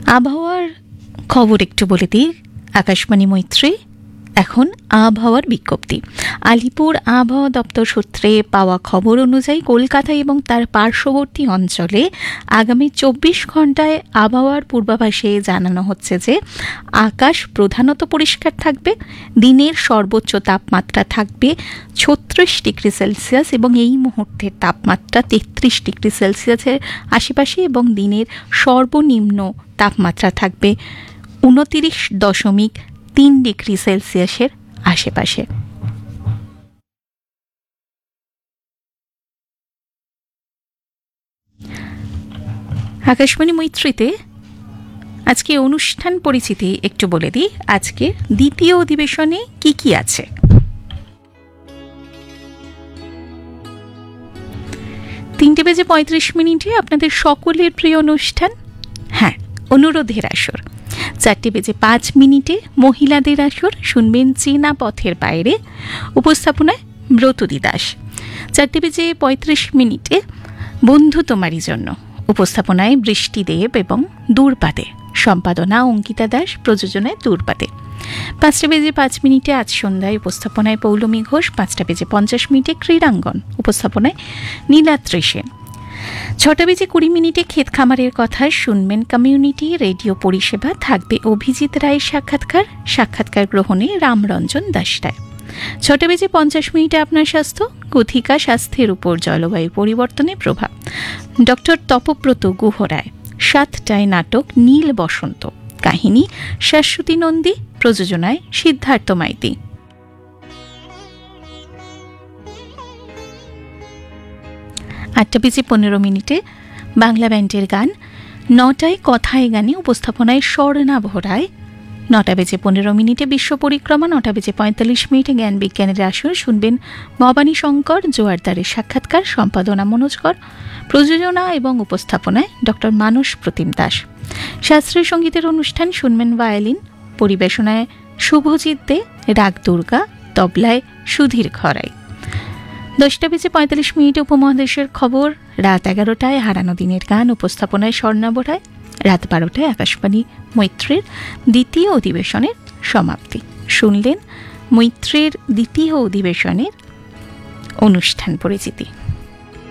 আবহাওয়ার খবর একটু বলে দিই। আকাশবাণী মৈত্রী এখন আবহাওয়ার বিজ্ঞপ্তি। আলিপুর আবহাওয়া দপ্তর সূত্রে পাওয়া খবর অনুযায়ী কলকাতা এবং তার পার্শ্ববর্তী অঞ্চলে আগামী 24 ঘন্টায় আবহাওয়ার পূর্বাভাসে জানানো হচ্ছে যে আকাশ প্রধানত পরিষ্কার থাকবে, দিনের সর্বোচ্চ তাপমাত্রা থাকবে 36 ডিগ্রি সেলসিয়াস এবং এই মুহূর্তের তাপমাত্রা 33 ডিগ্রি সেলসিয়াসের আশেপাশে এবং দিনের সর্বনিম্ন তাপমাত্রা থাকবে 29.3 ডিগ্রি সেলসিয়াসের আশেপাশে। আকাশবাণী মৈত্রীতে আজকে অনুষ্ঠান পরিচিতি একটু বলে দিই। আজকে দ্বিতীয় অধিবেশনে কি কি আছে। 3:35 আপনাদের সকলের প্রিয় অনুষ্ঠান, হ্যাঁ, অনুরোধের আসর। 4:05 মহিলাদের আসর, শুনবেন চেনা পথের বাইরে, উপস্থাপনায় ব্রততী দাস। 4:35 বন্ধু তোমারই জন্য, উপস্থাপনায় বৃষ্টি দেব এবং দূরপাতে, সম্পাদনা অঙ্কিতা দাস, প্রযোজনায় দূরপাতে। 5:05 আজ সন্ধ্যায়, উপস্থাপনায় পৌলমী ঘোষ। 5:50 ক্রীড়াঙ্গন, উপস্থাপনায় নীলাদ্রি সেন। 6:20 ক্ষেত খামারের কথা, শুনবেন কমিউনিটি রেডিও পরিষেবা, থাকবে অভিজিৎ রায়ের সাক্ষাৎকার গ্রহণে রামরঞ্জন দাসটায়। 6:50 আপনার স্বাস্থ্য, কথিকা স্বাস্থ্যের উপর জলবায়ু পরিবর্তনের প্রভাব, ডক্টর তপব্রত গুহরায়। 7টায় নাটক নীল বসন্ত, কাহিনী শাশ্বতী নন্দী, প্রযোজনায় সিদ্ধার্থ মাইতি। 8:15 বাংলা ব্যান্ডের গান। 9টায় কথায় গানে, উপস্থাপনায় স্বর্ণাভ রায়। 9:15 বিশ্ব পরিক্রমা। 9:45 জ্ঞান বিজ্ঞানের আসর, শুনবেন ভবানী শঙ্কর জোয়ারদারের সাক্ষাৎকার, সম্পাদনা মনোজ কর, প্রযোজনা এবং উপস্থাপনায় ডক্টর মানস প্রতিম দাস। শাস্ত্রীয় সঙ্গীতের অনুষ্ঠান, শুনবেন ভায়োলিন, পরিবেশনায় শুভজিৎ দে, রাগ দুর্গা, তবলায় সুধীর খরাই। 10:45 উপমহাদেশের খবর। রাত 11টায় হারানো দিনের গান, উপস্থাপনায় স্বর্ণাভ রায়। রাত 12টায় আকাশবাণী মৈত্রীর দ্বিতীয় অধিবেশনের সমাপ্তি। শুনলেন মৈত্রীর দ্বিতীয় অধিবেশনের অনুষ্ঠান পরিচিতি।